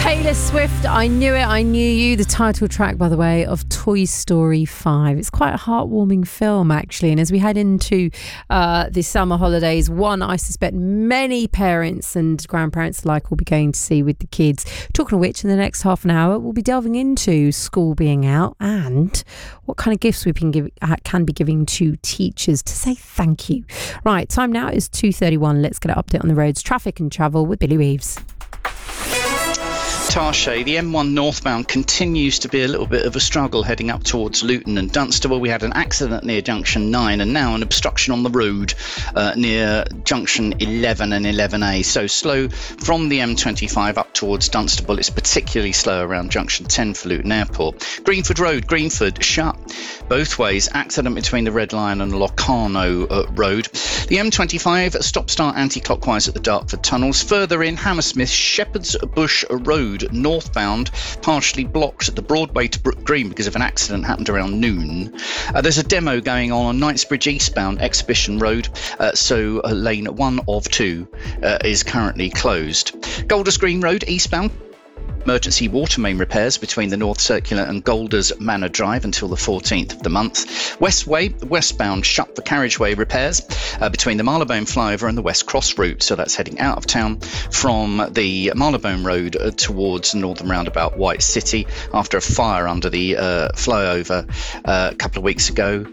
Taylor Swift, I Knew It, I Knew You, the title track, by the way, of Toy Story 5. It's quite a heartwarming film, actually. And as we head into the summer holidays, one I suspect many parents and grandparents alike will be going to see with the kids. Talking of which, in the next half an hour, we'll be delving into school being out and what kind of gifts we can be giving to teachers to say thank you. Right, time now is 2:31. Let's get an update on the roads, traffic and travel with Billy Reeves. Tarshay, the M1 northbound continues to be a little bit of a struggle heading up towards Luton and Dunstable. We had an accident near junction 9 and now an obstruction on the road near junction 11 and 11A. So slow from the M25 up towards Dunstable. It's particularly slow around junction 10 for Luton Airport. Greenford Road, Greenford, shut both ways. Accident between the Red Lion and Locarno Road. The M25 stop-start anti-clockwise at the Dartford tunnels. Further in, Hammersmith, Shepherd's Bush Road northbound partially blocked at the Broadway to Brook Green because of an accident happened around noon. There's a demo going on Knightsbridge eastbound Exhibition Road, so lane 1 of 2 is currently closed. Golders Green Road eastbound. Emergency water main repairs between the North Circular and Golders Manor Drive until the 14th of the month. Westway, westbound, shut for carriageway repairs between the Marylebone flyover and the West Cross route. So that's heading out of town from the Marylebone Road towards Northern Roundabout White City after a fire under the flyover a couple of weeks ago.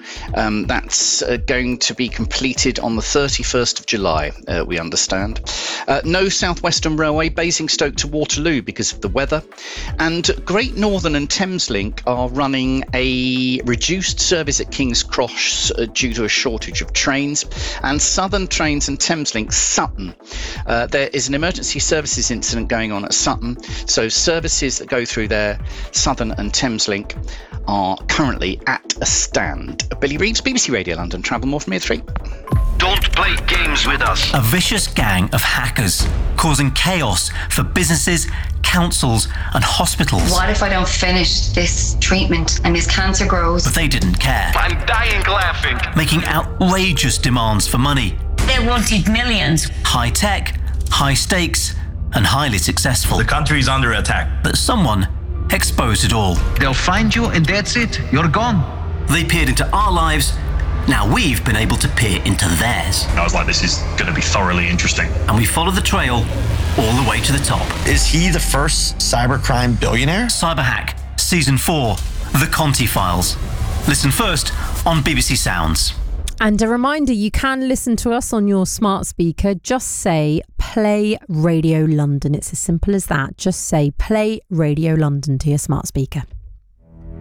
That's going to be completed on the 31st of July, we understand. No South Western Railway, Basingstoke to Waterloo because of the weather. And Great Northern and Thameslink are running a reduced service at King's Cross due to a shortage of trains. And Southern Trains and Thameslink Sutton. There is an emergency services incident going on at Sutton. So services that go through there, Southern and Thameslink, are currently at a stand. Billy Reeves, BBC Radio London. Travel more from here 3. Don't play games with us. A vicious gang of hackers causing chaos for businesses, councils and hospitals. What if I don't finish this treatment and this cancer grows? But they didn't care. I'm dying laughing. Making outrageous demands for money. They wanted millions. High tech, high stakes and highly successful. The country is under attack. But someone exposed it all. They'll find you and that's it. You're gone. They peered into our lives. Now we've been able to peer into theirs. I was like, this is going to be thoroughly interesting. And we followed the trail all the way to the top. Is he the first cybercrime billionaire? Cyberhack, Season 4, The Conti Files. Listen first on BBC Sounds. And a reminder, you can listen to us on your smart speaker. Just say Play Radio London. It's as simple as that. Just say Play Radio London to your smart speaker.